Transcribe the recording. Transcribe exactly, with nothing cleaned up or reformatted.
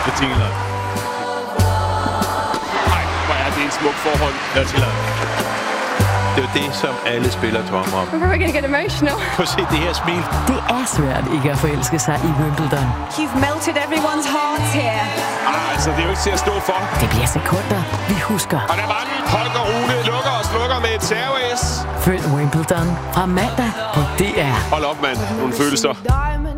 betingelser. Nej, hvor er det en smuk forhold. Gratulerer. Det er jo det, som alle spillere drømmer om. We're probably gonna get emotional. Prøv at se det her smil. Det er svært ikke at forelske sig i Wimbledon. You've melted everyone's hearts here. Ah, altså, det er jo ikke til at stå for. Det bliver sekunder, vi husker. Og der var den. Holger Rune lukker og slukker med et serveis. Følg Wimbledon fra mandag på D R. Hold op, mand. Nogle følelser.